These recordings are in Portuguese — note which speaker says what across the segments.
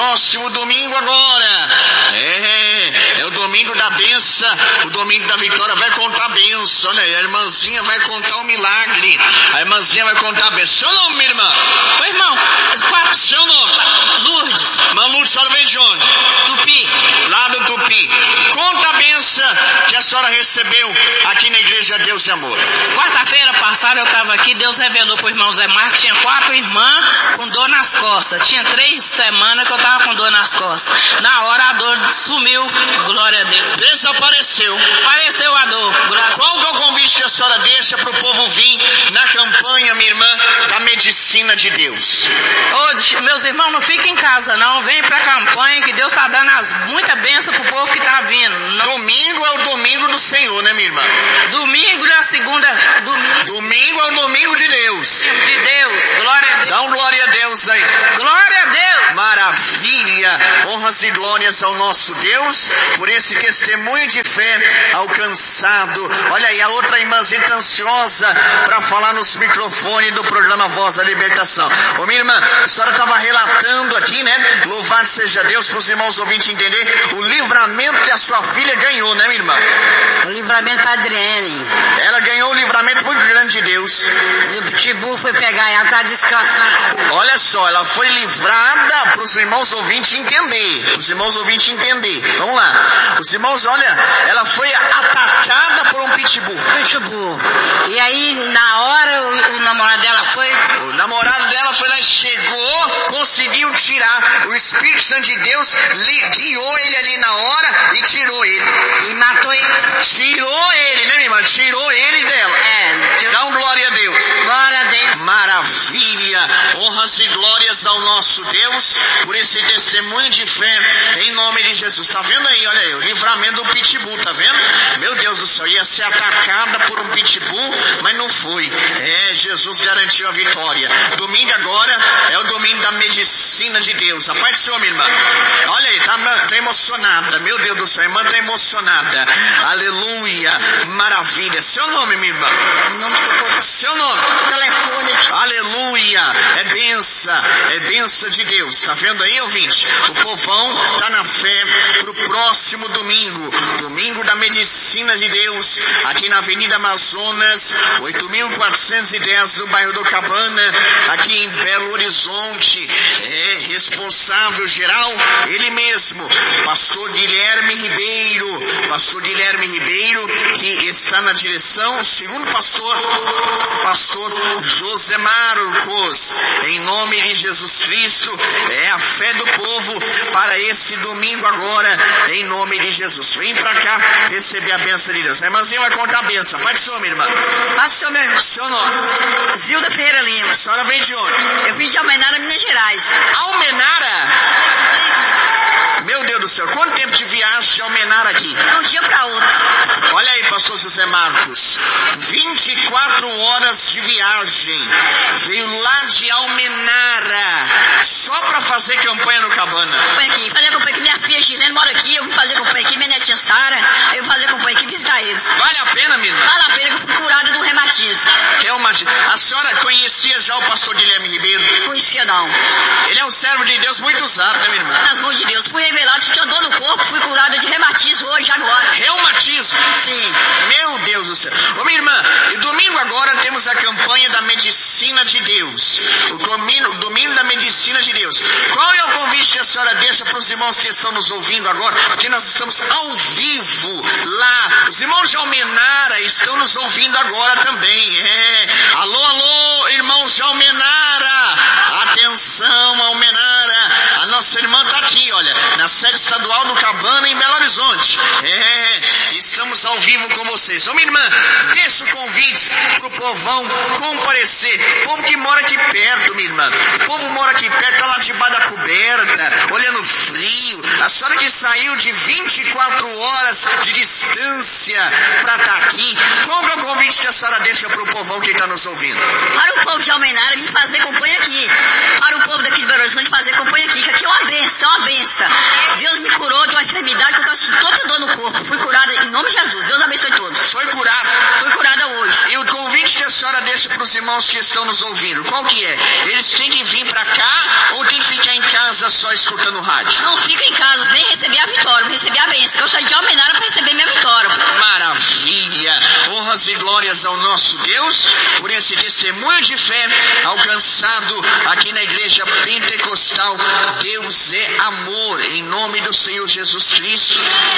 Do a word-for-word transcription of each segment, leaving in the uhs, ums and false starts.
Speaker 1: próximo domingo agora. É, é o domingo da benção, o domingo da vitória. Vai contar a benção, olha aí, a irmãzinha vai contar o milagre. A irmãzinha vai contar a benção. Seu nome, minha irmã?
Speaker 2: Oi, irmão. Quatro.
Speaker 1: Seu nome?
Speaker 2: Lourdes.
Speaker 1: Irmã Lourdes, a senhora vem de onde?
Speaker 2: Tupi.
Speaker 1: Lá do Tupi. Conta a benção que a senhora recebeu aqui na Igreja Deus e Amor.
Speaker 2: Quarta-feira passada eu estava aqui, Deus revelou para o irmão Zé Marcos, tinha quatro irmãs com dor nas costas. Tinha três semanas que eu estava com dor nas costas. Na hora a dor sumiu, glória a Deus.
Speaker 1: Desapareceu.
Speaker 2: Apareceu a dor.
Speaker 1: Qual que é o convite que a senhora deixa para o povo vir na campanha, minha irmã, da medicina de Deus?
Speaker 2: Ô, meus irmãos, não fiquem em casa não, vem para a campanha que Deus está dando as, muita bênção para o povo que está vindo. Não...
Speaker 1: Domingo é o domingo do Senhor, né, minha irmã?
Speaker 2: Domingo é a segunda... Domingo,
Speaker 1: domingo é o domingo de Deus.
Speaker 2: De Deus, glória a Deus.
Speaker 1: Dá um glória a Deus aí.
Speaker 2: Glória a Deus.
Speaker 1: Maravilha, honras e glórias ao nosso Deus por esse testemunho de fé alcançado. Olha aí, a outra irmãzinha tá ansiosa para falar nos microfones do programa Voz da Libertação. Ô minha irmã, a senhora estava relatando aqui, né? Louvado seja Deus, para os irmãos ouvintes entender o livramento que a sua filha ganhou, né, minha irmã?
Speaker 3: O livramento para Adriane.
Speaker 1: Ela ganhou um livramento muito grande de Deus.
Speaker 3: E o Pitbull foi pegar ela, tá descansando.
Speaker 1: Olha só, ela foi livrada para os irmãos ouvintes entender. Os irmãos ouvintes entender. Vamos lá. Os irmãos, olha, ela foi atacada por um pitbull.
Speaker 3: Pitbull. E aí, na hora, o, o namorado dela foi...
Speaker 1: O namorado dela foi lá e chegou, conseguiu tirar. O Espírito Santo de Deus guiou ele ali na hora e tirou ele.
Speaker 3: E matou ele.
Speaker 1: Tirou ele, né, minha irmã? Tirou ele dela.
Speaker 3: É. Tirou...
Speaker 1: Dá um glória a Deus.
Speaker 3: Glória a Deus.
Speaker 1: Maravilha. Honras e glórias ao nosso Deus por esse testemunho de fé em nome de Jesus. Tá vendo aí? Olha aí, o livramento do pitbull, tá vendo? Meu Deus do céu, ia ser atacada por um pitbull, mas não foi. É, Jesus garantiu a vitória. Domingo agora é o domingo da medicina de Deus. A paz do Senhor, minha irmã. Olha aí, tá, tá emocionada. Meu Deus do céu, a irmã tá emocionada. Aleluia. Maravilha. Seu nome, minha irmã? Seu nome?
Speaker 3: Telefone.
Speaker 1: Aleluia. É benção. É benção de Deus. Tá vendo aí, ouvinte? O povão tá na fé pro próximo domingo. Domingo da medicina de Deus. Aqui na Avenida Amazonas, oito mil quatrocentos e dez, no bairro do Cabana, aqui em Belo Horizonte. É responsável geral, ele mesmo, pastor Guilherme Ribeiro. Pastor Guilherme Ribeiro, que está na direção, segundo pastor, pastor José Marcos. Em nome de Jesus Cristo, é a fé do povo para esse domingo agora, em nome de Jesus. Vem pra cá receber a bênção de Deus. A irmãzinha vai contar a bênção. Pai do Senhor, minha irmã.
Speaker 3: Pai do Senhor, meu irmão.
Speaker 1: Seu nome?
Speaker 3: Zilda Ferreira Lima.
Speaker 1: A senhora vem de onde?
Speaker 3: Eu vim de Almenara, Minas Gerais.
Speaker 1: Almenara? Meu Deus do céu, quanto tempo de viagem de Almenara aqui?
Speaker 3: De um dia para outro.
Speaker 1: Olha aí, pastor José Marcos, vinte e quatro horas de viagem, veio lá de Almenara, só para fazer campanha no Cabana.
Speaker 3: Aqui, fazer campanha aqui, minha filha Gilene mora aqui, eu vim fazer campanha aqui, minha netinha Sara, eu vou fazer campanha aqui, visitar eles.
Speaker 1: Vale a pena, menina?
Speaker 3: Vale a pena, que eu fui curada do reumatismo.
Speaker 1: Reumatismo. A senhora conhecia já o pastor Guilherme Ribeiro?
Speaker 3: Conhecia não.
Speaker 1: Ele é um servo de Deus muito usado, né, minha irmã?
Speaker 3: Nas mãos de Deus, fui revelado que tinha dor no corpo, fui curada de reumatismo hoje, agora.
Speaker 1: Reumatismo?
Speaker 3: Sim.
Speaker 1: Meu Deus do céu. Ô minha irmã, e domingo agora temos a campanha da medicina de Deus. O domingo, o domingo da medicina de Deus. Qual é o convite que a senhora deixa para os irmãos que estão nos ouvindo agora? Porque nós estamos ao vivo lá. Os irmãos de Almenara estão nos ouvindo agora também. É. Alô, alô, irmãos de Almenara. Atenção, Almenara. A nossa irmã está aqui, olha, na sede estadual do Cabana, em Belo Horizonte. É, estamos ao vivo com vocês. Ô minha irmã, deixa o convite pro povão comparecer. Povo que mora aqui perto, minha irmã. O povo mora aqui perto, tá lá debaixo da coberta, olhando frio. A senhora que saiu de vinte e quatro horas de distância para estar tá aqui. Qual que é o convite que a senhora deixa pro povão que está nos ouvindo?
Speaker 3: Para o povo de Almenara, vim fazer campanha aqui. Para o povo daqui de Belo Horizonte fazer campanha aqui, que aqui é uma benção, uma benção. Deus me curou de uma enfermidade que eu estou toda dor no corpo. Fui curada em nome de Jesus. Deus abençoe todos.
Speaker 1: Foi curada?
Speaker 3: Fui curada hoje.
Speaker 1: E o convite que a senhora deixa para os irmãos que estão nos ouvindo, qual que é? Eles têm que vir para cá ou têm que ficar em casa casa só escutando rádio?
Speaker 3: Não fica em casa, vem receber a vitória, vem receber a bênção. Eu saí de Almenara para receber minha vitória.
Speaker 1: Maravilha! Honras e glórias ao nosso Deus por esse testemunho de fé alcançado aqui na igreja pentecostal. Deus é amor, em nome do Senhor Jesus Cristo.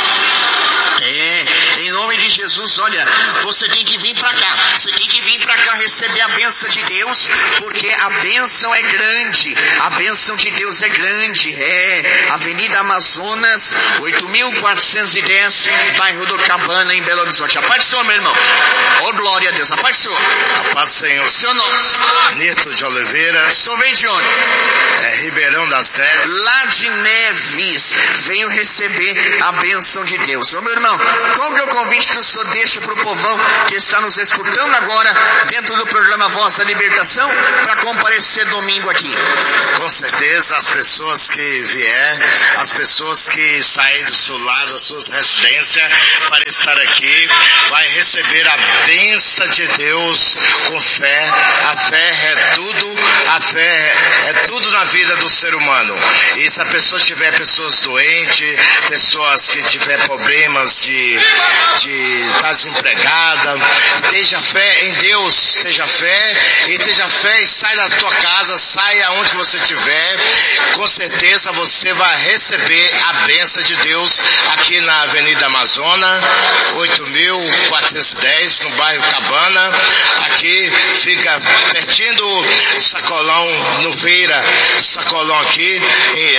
Speaker 1: É, em nome de Jesus, olha, você tem que vir para cá, você tem que vir para cá receber a bênção de Deus, porque a bênção é grande, a bênção de Deus é grande. É, Avenida Amazonas, oito mil quatrocentos e dez, bairro do Cabana, em Belo Horizonte. A paz do Senhor, meu irmão. Oh, glória a Deus. A paz do Senhor.
Speaker 4: A paz do Senhor.
Speaker 1: Seu nome?
Speaker 4: Nito de Oliveira.
Speaker 1: O senhor vem de onde?
Speaker 4: É Ribeirão das Neves.
Speaker 1: Lá de Neves. Venho receber a bênção de Deus. Ô, meu irmão, qual que é o convite que o senhor deixa para o povão que está nos escutando agora dentro do programa Voz da Libertação para comparecer domingo aqui?
Speaker 4: Com certeza, as pessoas que vier, as pessoas que saírem do seu lar, das suas residências, para estar aqui, vai receber a bênção de Deus com fé. A fé é tudo, a fé é tudo na vida do ser humano. E se a pessoa tiver pessoas doentes, pessoas que tiver problemas de de estar desempregada, esteja fé em Deus, esteja fé, e esteja fé e sai da tua casa, saia onde você estiver, com certeza você vai receber a bênção de Deus aqui na Avenida Amazonas, oito mil quatrocentos e dez, no bairro Cabana. Aqui fica pertinho do Sacolão, no Feira, Sacolão aqui, e,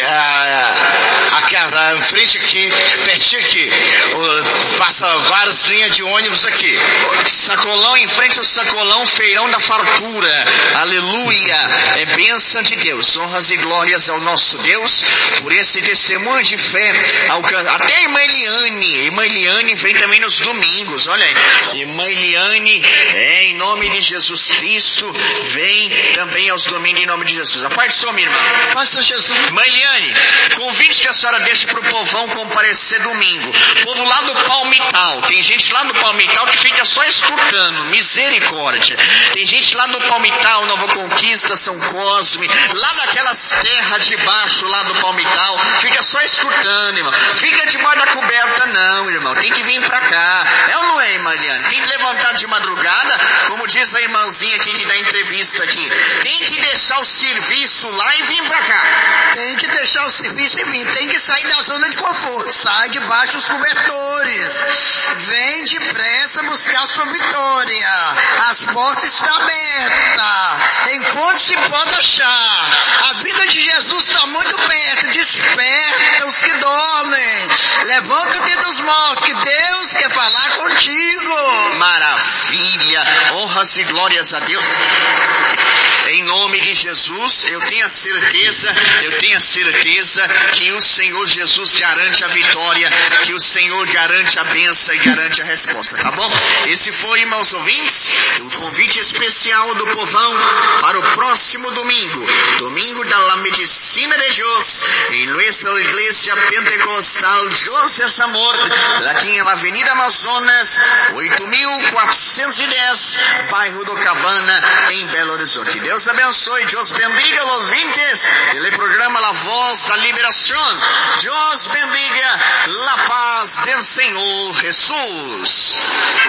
Speaker 4: a, aqui a, em frente aqui, pertinho aqui, o, passa várias linhas de ônibus aqui.
Speaker 1: Sacolão, em frente ao Sacolão, Feirão da Fartura. Aleluia! É bênção de Deus. Honras e glórias ao nosso Deus por esse testemunho de fé. Até a irmã Eliane. Irmã Eliane vem também nos domingos. Olha aí. Irmã Eliane, é, em nome de Jesus Cristo, vem também aos domingos em nome de Jesus. A parte sua, minha irmã.
Speaker 5: Pastor Jesus.
Speaker 1: Irmã Eliane, convite que a senhora deixa para o povão comparecer domingo. O povo lá do Palmital. Tem gente lá no Palmital que fica só escutando. Misericórdia. Tem gente lá no Palmital, Nova Conquista, São Cosme, lá naquelas terras de baixo lá do Palmital, fica só escutando, irmão. Fica debaixo da coberta, não, irmão. Tem que vir pra cá. É ou não é, Mariana? Tem que levantar de madrugada, como diz a irmãzinha aqui que dá entrevista aqui. Tem que deixar o serviço lá e vir pra cá.
Speaker 5: Tem que deixar o serviço e vir. Tem que sair da zona de conforto. Sai debaixo dos cobertores. Vem depressa buscar sua vitória. As portas estão abertas. Enquanto se pode achar. A vida de Jesus está muito perto. Desperta os que dormem. Levanta-te dos mortos, que Deus quer falar contigo.
Speaker 1: Maravilha. Honras e glórias a Deus. Em nome de Jesus, eu tenho a certeza, eu tenho a certeza que o Senhor Jesus garante a vitória, que o Senhor garante a bênção e garante a resposta, tá bom? Esse foi, irmãos ouvintes, o convite especial do povão para o próximo domingo, domingo da la Medicina de Deus, em nossa igreja pentecostal José Samor, aqui na Avenida Amazonas, oito mil quatrocentos e dez, bairro do Cabana, em Belo Horizonte. Deus abençoe, Deus bendiga los vintes do programa La Voz da Liberação. Deus bendiga la paz del Senhor Jesus.